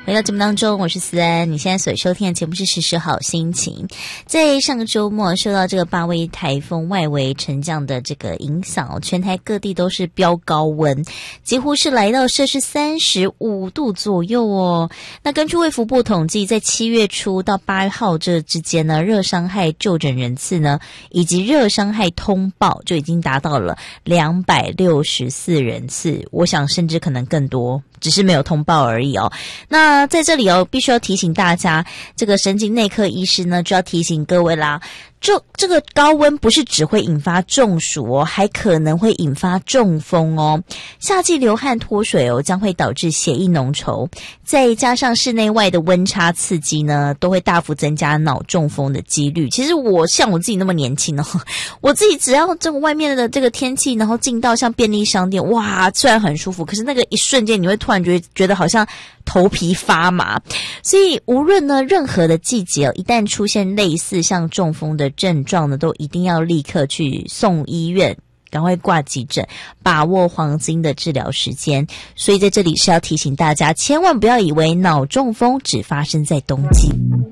回到节目当中，我是思安。你现在所收听的节目是时时好心情。在上个周末受到这个8位台风外围沉降的这个影响，全台各地都是飙高温，几乎是来到摄氏35度左右哦。那根据卫福部统计，在7月初到8号这之间呢，热伤害就诊人次呢，以及热伤害通报就已经达到了264人次，我想甚至可能更多，只是没有通报而已哦。那在这里哦，必须要提醒大家，这个神经内科医师呢就要提醒各位啦，这个高温不是只会引发中暑哦，还可能会引发中风哦。夏季流汗脱水哦，将会导致血液浓稠，再加上室内外的温差刺激呢，都会大幅增加脑中风的几率。其实像我自己那么年轻哦，我自己只要这个外面的这个天气，然后进到像便利商店，哇，虽然很舒服，可是那个一瞬间你会突然觉得好像头皮发麻。所以无论呢任何的季节哦，一旦出现类似像中风的症状呢，都一定要立刻去送医院，赶快挂急诊，把握黄金的治疗时间。所以在这里是要提醒大家，千万不要以为脑中风只发生在冬季。